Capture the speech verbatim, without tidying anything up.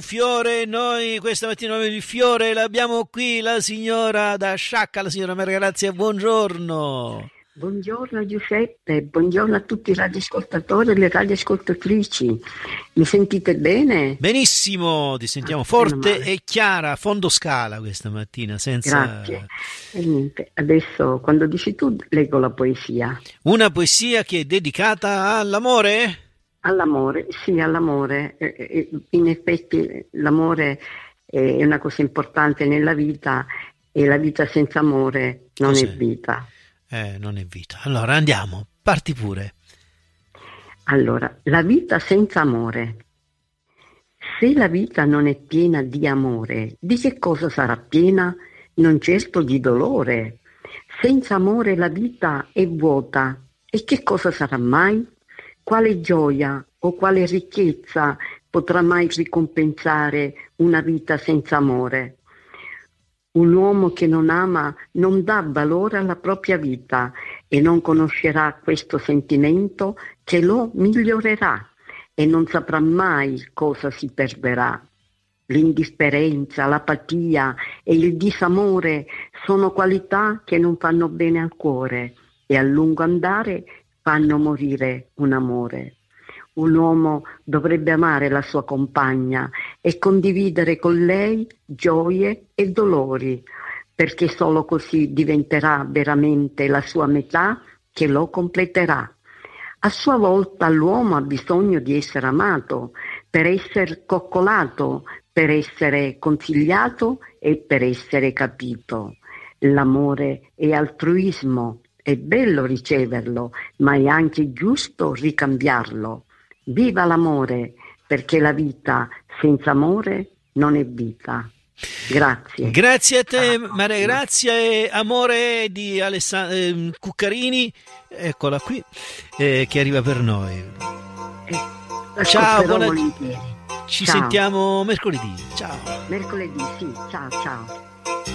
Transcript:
un fiore, noi questa mattina il fiore l'abbiamo qui, la signora da Sciacca, la signora Maria Grazia, buongiorno. Buongiorno Giuseppe, buongiorno a tutti i radioascoltatori e le radioascoltatrici. Mi sentite bene? Benissimo, ti sentiamo forte e chiara, fondo scala questa mattina, senza... Grazie. E niente, adesso quando dici tu leggo la poesia. Una poesia che è dedicata all'amore? All'amore, sì, all'amore. In effetti l'amore è una cosa importante nella vita e la vita senza amore non Cos'è? è vita. Eh, non è vita. Allora andiamo, parti pure. Allora, la vita senza amore. Se la vita non è piena di amore, di che cosa sarà piena? Non certo di dolore. Senza amore la vita è vuota. E che cosa sarà mai? Quale gioia o quale ricchezza potrà mai ricompensare una vita senza amore? Un uomo che non ama non dà valore alla propria vita e non conoscerà questo sentimento che lo migliorerà e non saprà mai cosa si perderà. L'indifferenza, l'apatia e il disamore sono qualità che non fanno bene al cuore e a lungo andare fanno morire un amore. Un uomo dovrebbe amare la sua compagna e condividere con lei gioie e dolori, perché solo così diventerà veramente la sua metà che lo completerà. A sua volta l'uomo ha bisogno di essere amato, per essere coccolato, per essere consigliato e per essere capito. L'amore è altruismo, è bello riceverlo, ma è anche giusto ricambiarlo. Viva l'amore, perché la vita senza amore non è vita. Grazie. Grazie a te, Maria Grazia, e amore di Alessandro eh, Cuccarini, eccola qui, eh, che arriva per noi. Eh, ciao, buona... volentieri. ci Ciao. sentiamo mercoledì. Ciao. Mercoledì, sì, ciao, ciao.